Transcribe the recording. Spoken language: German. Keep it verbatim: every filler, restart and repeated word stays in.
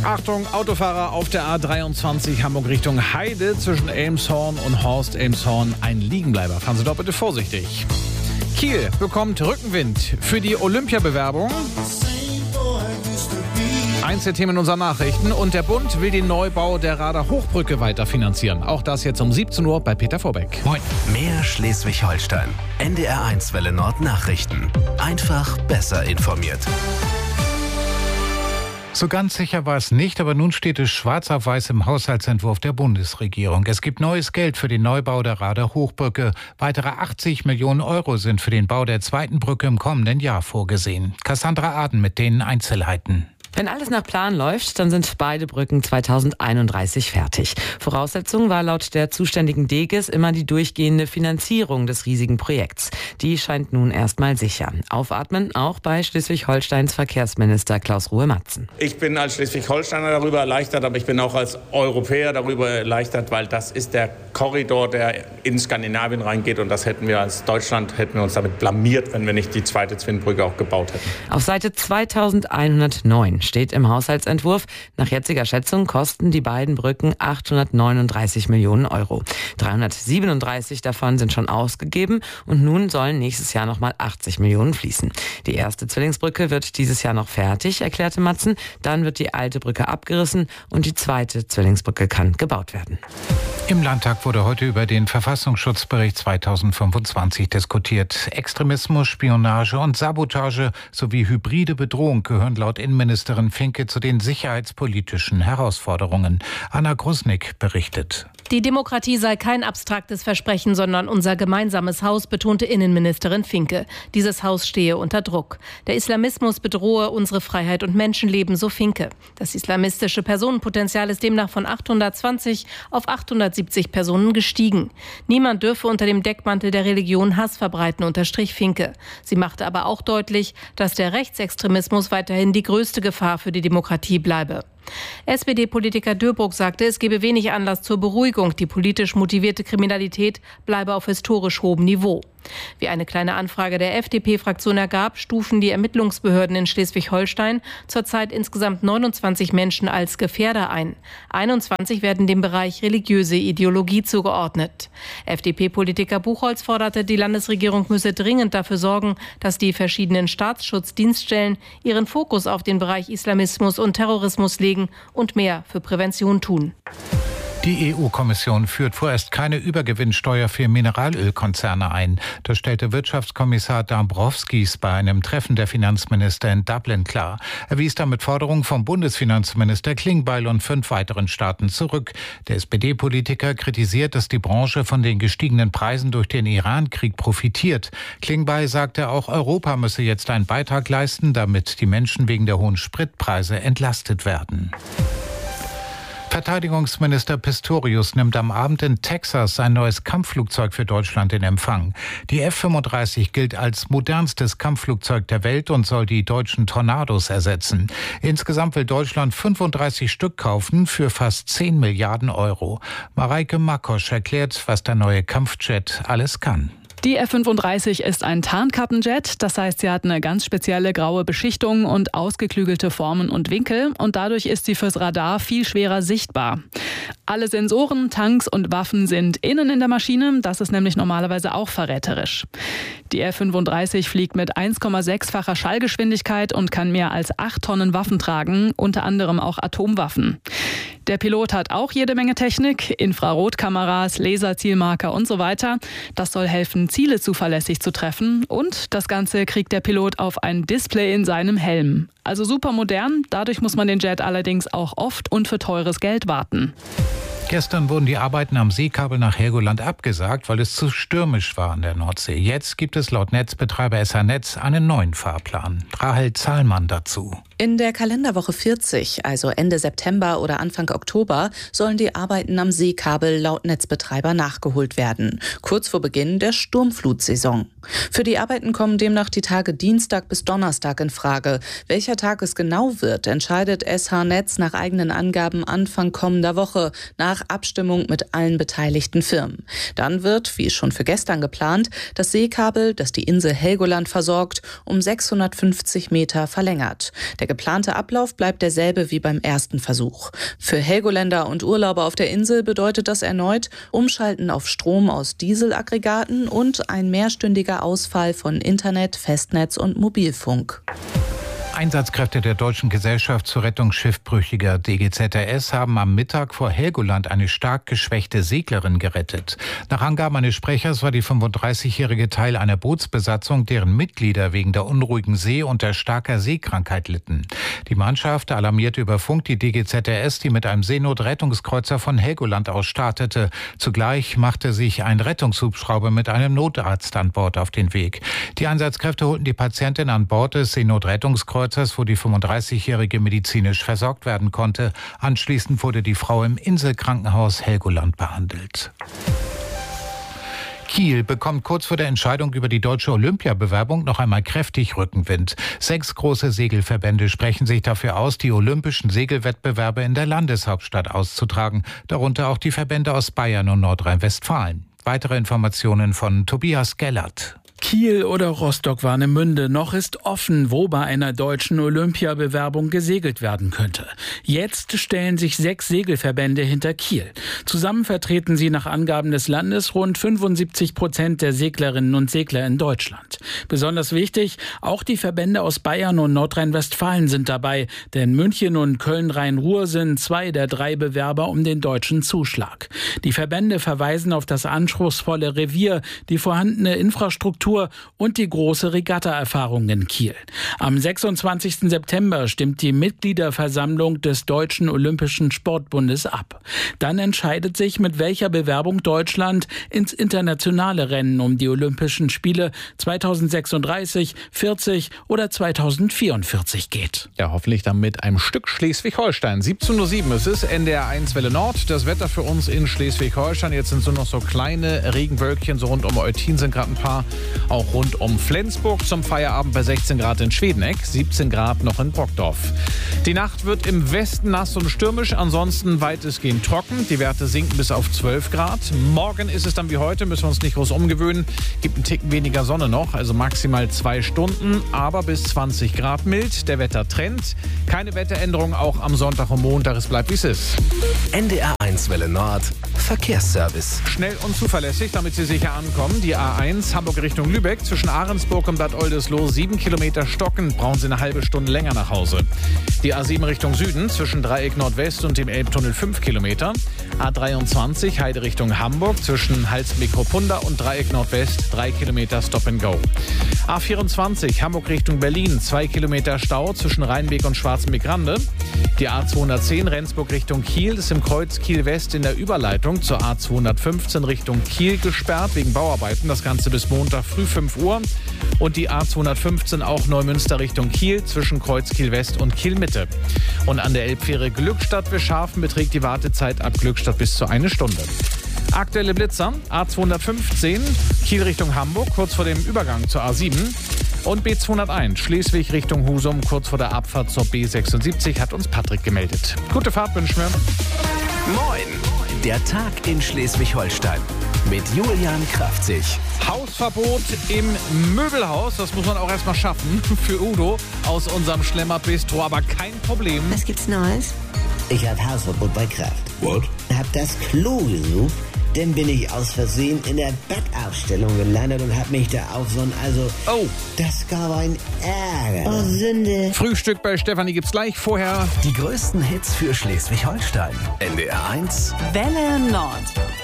Achtung, Autofahrer auf der A dreiundzwanzig Hamburg Richtung Heide zwischen Elmshorn und Horst Elmshorn. Ein Liegenbleiber. Fahren Sie doch bitte vorsichtig. Kiel bekommt Rückenwind für die Olympiabewerbung. Eins der Themen unserer Nachrichten. Und der Bund will den Neubau der Rader Hochbrücke weiterfinanzieren. Auch das jetzt um siebzehn Uhr bei Peter Vorbeck. Moin. Mehr Schleswig-Holstein. N D R eins Welle Nord Nachrichten. Einfach besser informiert. So ganz sicher war es nicht, aber nun steht es schwarz auf weiß im Haushaltsentwurf der Bundesregierung. Es gibt neues Geld für den Neubau der Rader Hochbrücke. Weitere achtzig Millionen Euro sind für den Bau der zweiten Brücke im kommenden Jahr vorgesehen. Cassandra Aden mit den Einzelheiten. Wenn alles nach Plan läuft, dann sind beide Brücken zweitausendeinunddreißig fertig. Voraussetzung war laut der zuständigen D G E S immer die durchgehende Finanzierung des riesigen Projekts. Die scheint nun erstmal sicher. Aufatmen auch bei Schleswig-Holsteins Verkehrsminister Klaus Ruhe-Matzen. Ich bin als Schleswig-Holsteiner darüber erleichtert, aber ich bin auch als Europäer darüber erleichtert, weil das ist der Korridor, der in Skandinavien reingeht. Und das hätten wir als Deutschland, hätten wir uns damit blamiert, wenn wir nicht die zweite Zwinbrücke auch gebaut hätten. Auf Seite zweitausendeinhundertneun steht im Haushaltsentwurf, nach jetziger Schätzung kosten die beiden Brücken achthundertneununddreißig Millionen Euro. dreihundertsiebenunddreißig davon sind schon ausgegeben und nun sollen nächstes Jahr nochmal achtzig Millionen fließen. Die erste Zwillingsbrücke wird dieses Jahr noch fertig, erklärte Matzen. Dann wird die alte Brücke abgerissen und die zweite Zwillingsbrücke kann gebaut werden. Im Landtag wurde heute über den Verfassungsschutzbericht zweitausendfünfundzwanzig diskutiert. Extremismus, Spionage und Sabotage sowie hybride Bedrohung gehören laut Innenministerin Finke zu den sicherheitspolitischen Herausforderungen. Anna Grusnick berichtet. Die Demokratie sei kein abstraktes Versprechen, sondern unser gemeinsames Haus, betonte Innenministerin Finke. Dieses Haus stehe unter Druck. Der Islamismus bedrohe unsere Freiheit und Menschenleben, so Finke. Das islamistische Personenpotenzial ist demnach von achthundertzwanzig auf achthundertsiebzig Personen gestiegen. Niemand dürfe unter dem Deckmantel der Religion Hass verbreiten, unterstrich Finke. Sie machte aber auch deutlich, dass der Rechtsextremismus weiterhin die größte Gefahr für die Demokratie bleibe. S P D-Politiker Dürburg sagte, es gebe wenig Anlass zur Beruhigung. Die politisch motivierte Kriminalität bleibe auf historisch hohem Niveau. Wie eine kleine Anfrage der F D P-Fraktion ergab, stufen die Ermittlungsbehörden in Schleswig-Holstein zurzeit insgesamt neunundzwanzig Menschen als Gefährder ein. einundzwanzig werden dem Bereich religiöse Ideologie zugeordnet. F D P-Politiker Buchholz forderte, die Landesregierung müsse dringend dafür sorgen, dass die verschiedenen Staatsschutzdienststellen ihren Fokus auf den Bereich Islamismus und Terrorismus legen und mehr für Prävention tun. Die E U-Kommission führt vorerst keine Übergewinnsteuer für Mineralölkonzerne ein. Das stellte Wirtschaftskommissar Dombrovskis bei einem Treffen der Finanzminister in Dublin klar. Er wies damit Forderungen vom Bundesfinanzminister Klingbeil und fünf weiteren Staaten zurück. Der S P D-Politiker kritisiert, dass die Branche von den gestiegenen Preisen durch den Iran-Krieg profitiert. Klingbeil sagte, auch Europa müsse jetzt einen Beitrag leisten, damit die Menschen wegen der hohen Spritpreise entlastet werden. Verteidigungsminister Pistorius nimmt am Abend in Texas ein neues Kampfflugzeug für Deutschland in Empfang. Die F fünfunddreißig gilt als modernstes Kampfflugzeug der Welt und soll die deutschen Tornados ersetzen. Insgesamt will Deutschland fünfunddreißig Stück kaufen für fast zehn Milliarden Euro. Mareike Makosch erklärt, was der neue Kampfjet alles kann. Die F fünfunddreißig ist ein Tarnkappenjet, das heißt, sie hat eine ganz spezielle graue Beschichtung und ausgeklügelte Formen und Winkel und dadurch ist sie fürs Radar viel schwerer sichtbar. Alle Sensoren, Tanks und Waffen sind innen in der Maschine, das ist nämlich normalerweise auch verräterisch. Die F fünfunddreißig fliegt mit eins Komma sechs-facher Schallgeschwindigkeit und kann mehr als acht Tonnen Waffen tragen, unter anderem auch Atomwaffen. Der Pilot hat auch jede Menge Technik, Infrarotkameras, Laserzielmarker und so weiter. Das soll helfen, Ziele zuverlässig zu treffen und das Ganze kriegt der Pilot auf ein Display in seinem Helm. Also super modern, dadurch muss man den Jet allerdings auch oft und für teures Geld warten. Gestern wurden die Arbeiten am Seekabel nach Helgoland abgesagt, weil es zu stürmisch war an der Nordsee. Jetzt gibt es laut Netzbetreiber S H Netz einen neuen Fahrplan. Rahel Zahlmann dazu. In der Kalenderwoche vierzig, also Ende September oder Anfang Oktober, sollen die Arbeiten am Seekabel laut Netzbetreiber nachgeholt werden. Kurz vor Beginn der Sturmflutsaison. Für die Arbeiten kommen demnach die Tage Dienstag bis Donnerstag in Frage. Welcher Tag es genau wird, entscheidet S H Netz nach eigenen Angaben Anfang kommender Woche nach Abstimmung mit allen beteiligten Firmen. Dann wird, wie schon für gestern geplant, das Seekabel, das die Insel Helgoland versorgt, um sechshundertfünfzig Meter verlängert. Der geplante Ablauf bleibt derselbe wie beim ersten Versuch. Für Helgoländer und Urlauber auf der Insel bedeutet das erneut Umschalten auf Strom aus Dieselaggregaten und ein mehrstündiger Ausfall von Internet, Festnetz und Mobilfunk. Einsatzkräfte der Deutschen Gesellschaft zur Rettung Schiffbrüchiger D G Z R S haben am Mittag vor Helgoland eine stark geschwächte Seglerin gerettet. Nach Angaben eines Sprechers war die fünfunddreißigjährige Teil einer Bootsbesatzung, deren Mitglieder wegen der unruhigen See unter starker Seekrankheit litten. Die Mannschaft alarmierte über Funk die D G Z R S, die mit einem Seenotrettungskreuzer von Helgoland aus startete. Zugleich machte sich ein Rettungshubschrauber mit einem Notarzt an Bord auf den Weg. Die Einsatzkräfte holten die Patientin an Bord des Seenotrettungskreuzers, wo die fünfunddreißigjährige medizinisch versorgt werden konnte. Anschließend wurde die Frau im Inselkrankenhaus Helgoland behandelt. Kiel bekommt kurz vor der Entscheidung über die deutsche Olympiabewerbung noch einmal kräftig Rückenwind. Sechs große Segelverbände sprechen sich dafür aus, die olympischen Segelwettbewerbe in der Landeshauptstadt auszutragen, darunter auch die Verbände aus Bayern und Nordrhein-Westfalen. Weitere Informationen von Tobias Gellert. Kiel oder Rostock-Warnemünde, noch ist offen, wo bei einer deutschen Olympiabewerbung gesegelt werden könnte. Jetzt stellen sich sechs Segelverbände hinter Kiel. Zusammen vertreten sie nach Angaben des Landes rund fünfundsiebzig Prozent der Seglerinnen und Segler in Deutschland. Besonders wichtig, auch die Verbände aus Bayern und Nordrhein-Westfalen sind dabei, denn München und Köln-Rhein-Ruhr sind zwei der drei Bewerber um den deutschen Zuschlag. Die Verbände verweisen auf das anspruchsvolle Revier, die vorhandene Infrastruktur und die große Regatta-Erfahrung in Kiel. Am sechsundzwanzigsten September stimmt die Mitgliederversammlung des Deutschen Olympischen Sportbundes ab. Dann entscheidet sich, mit welcher Bewerbung Deutschland ins internationale Rennen um die Olympischen Spiele zweitausendsechsunddreißig, vierzig oder zweitausendvierundvierzig geht. Ja, hoffentlich dann mit einem Stück Schleswig-Holstein. siebzehn Uhr sieben ist es, N D R eins Welle Nord. Das Wetter für uns in Schleswig-Holstein. Jetzt sind so noch so kleine Regenwölkchen, so rund um Eutin sind gerade ein paar. Auch rund um Flensburg zum Feierabend bei sechzehn Grad in Schwedeneck, siebzehn Grad noch in Brockdorf. Die Nacht wird im Westen nass und stürmisch, ansonsten weitestgehend trocken. Die Werte sinken bis auf zwölf Grad. Morgen ist es dann wie heute, müssen wir uns nicht groß umgewöhnen. Gibt einen Ticken weniger Sonne noch, also maximal zwei Stunden, aber bis zwanzig Grad mild. Der Wettertrend. Keine Wetteränderung auch am Sonntag und Montag. Es bleibt wie es ist. N D R eins Welle Nord Verkehrsservice. Schnell und zuverlässig, damit Sie sicher ankommen. Die A eins Hamburg Richtung Lübeck zwischen Ahrensburg und Bad Oldesloe sieben Kilometer stocken, brauchen Sie eine halbe Stunde länger nach Hause. Die A sieben Richtung Süden zwischen Dreieck Nordwest und dem Elbtunnel fünf Kilometer. A dreiundzwanzig Heide Richtung Hamburg zwischen Halsbek-Kopunda und Dreieck Nordwest drei Kilometer Stop and Go. A vierundzwanzig Hamburg Richtung Berlin zwei Kilometer Stau zwischen Rheinbeek und Schwarzenbeck-Rande. Die A zweihundertzehn Rendsburg Richtung Kiel ist im Kreuz Kiel West in der Überleitung zur A zweihundertfünfzehn Richtung Kiel gesperrt wegen Bauarbeiten. Das Ganze bis Montag früh fünf Uhr. Und die A zweihundertfünfzehn auch Neumünster Richtung Kiel zwischen Kreuz Kiel West und Kiel Mitte. Und an der Elbfähre Glückstadt-Wischhafen beträgt die Wartezeit ab Glückstadt bis zu eine Stunde. Aktuelle Blitzer, A zweihundertfünfzehn Kiel Richtung Hamburg, kurz vor dem Übergang zur A sieben. Und B zweihunderteins Schleswig Richtung Husum, kurz vor der Abfahrt zur B sechsundsiebzig, hat uns Patrick gemeldet. Gute Fahrt wünschen wir. Moin, der Tag in Schleswig-Holstein mit Julian Kraftzig. Hausverbot im Möbelhaus, das muss man auch erstmal schaffen für Udo aus unserem Schlemmer-Bistro, aber kein Problem. Was gibt's Neues? Ich hab Hausverbot bei Kraft. What? Hab das Klo gesucht, dann bin ich aus Versehen in der Bettaufstellung gelandet und hab mich da auf so ein, also... Oh. Das gab ein Ärger. Oh, Sünde. Frühstück bei Stefanie gibt's gleich, vorher Die größten Hits für Schleswig-Holstein. N D R eins Welle Nord.